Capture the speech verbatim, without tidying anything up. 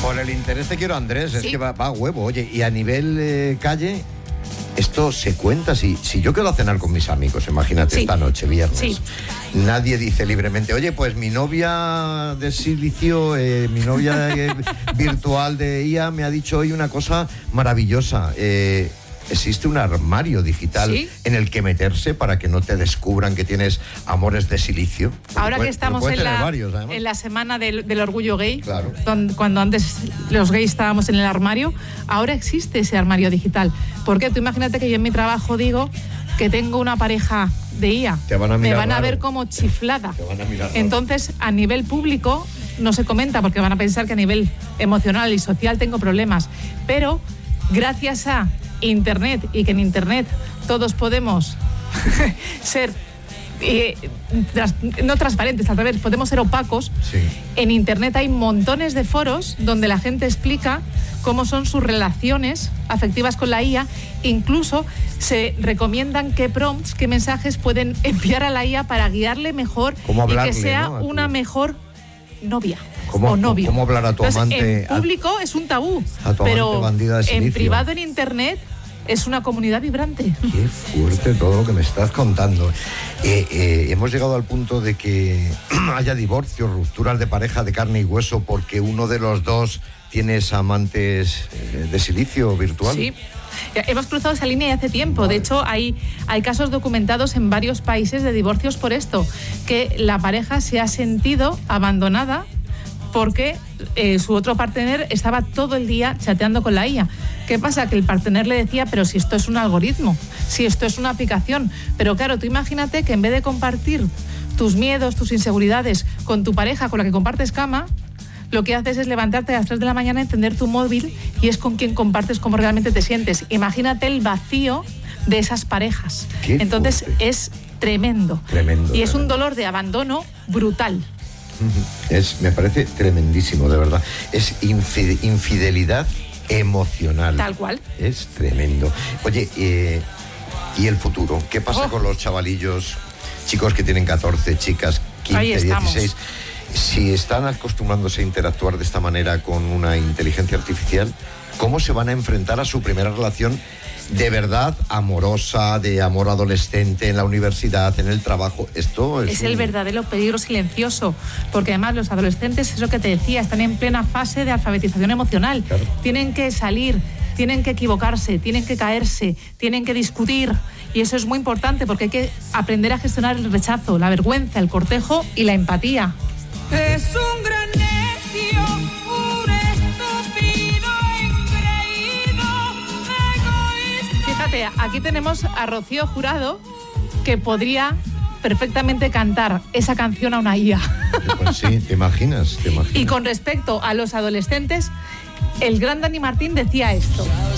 Por el interés te quiero, Andrés, es Sí. que va, va a huevo. Oye, y a nivel eh, calle, esto se cuenta. Si, si yo quedo a cenar con mis amigos, imagínate, Sí. esta noche, viernes, Sí. nadie dice libremente, oye, pues mi novia de silicio, eh, mi novia eh, virtual de I A me ha dicho hoy una cosa maravillosa. Eh, existe un armario digital ¿Sí? en el que meterse para que no te descubran que tienes amores de silicio. Porque Ahora puede- que estamos puede en tener la, varios, además. en la semana del, del orgullo gay, Claro. don- cuando antes los gays estábamos en el armario, ahora existe ese armario digital. Porque tú imagínate que yo en mi trabajo digo que tengo una pareja de I A. Te van a Me mirar van a raro. ver como chiflada. Te van a mirar raro. Entonces, a nivel público no se comenta porque van a pensar que a nivel emocional y social tengo problemas. Pero gracias a Internet y que en Internet todos podemos ser eh, tras- no transparentes, al revés, podemos ser opacos. Sí. En Internet hay montones de foros donde la gente explica cómo son sus relaciones afectivas con la I A. Incluso se recomiendan qué prompts, qué mensajes pueden enviar a la I A para guiarle mejor Cómo y hablarle, que sea ¿no? a tu- una mejor novia ¿Cómo- o novio. cómo hablar a tu Entonces, amante, en público es un tabú, a tu pero amante bandida de en silicio? privado, en Internet, es una comunidad vibrante. Qué fuerte todo lo que me estás contando. Eh, eh, hemos llegado al punto de que haya divorcios, rupturas de pareja de carne y hueso porque uno de los dos tienes amantes eh, de silicio virtual. Sí. Hemos cruzado esa línea ya hace tiempo. De hecho, hay, hay casos documentados en varios países de divorcios por esto, que la pareja se ha sentido abandonada porque eh, su otro partener estaba todo el día chateando con la I A. ¿Qué pasa? Que el partener le decía, pero si esto es un algoritmo, si esto es una aplicación. Pero claro, tú imagínate que en vez de compartir tus miedos, tus inseguridades con tu pareja con la que compartes cama, lo que haces es levantarte a las tres de la mañana, encender tu móvil y es con quien compartes cómo realmente te sientes. Imagínate el vacío de esas parejas. Qué Entonces fuerte. es tremendo. Tremendo, Y es un tremendo. dolor de abandono brutal. Es, me parece tremendísimo, de verdad. Es infi- infidelidad emocional. Tal cual. Es tremendo. Oye, eh, ¿y el futuro? ¿Qué pasa Oh. con los chavalillos, chicos que tienen catorce, chicas Ahí quince, estamos. dieciséis? Si están acostumbrándose a interactuar de esta manera con una inteligencia artificial, ¿cómo se van a enfrentar a su primera relación de verdad amorosa, de amor adolescente en la universidad, en el trabajo? Esto es, Es el un- verdadero peligro silencioso, porque además los adolescentes, es lo que te decía, están en plena fase de alfabetización emocional. Claro. Tienen que salir, tienen que equivocarse, tienen que caerse, tienen que discutir. Y eso es muy importante porque hay que aprender a gestionar el rechazo, la vergüenza, el cortejo y la empatía. Es un gran necio, un estúpido, engreído, egoísta. Fíjate, aquí tenemos a Rocío Jurado, que podría perfectamente cantar esa canción a una I A. Pues sí, te imaginas, te imaginas. Y con respecto a los adolescentes, el gran Dani Martín decía esto.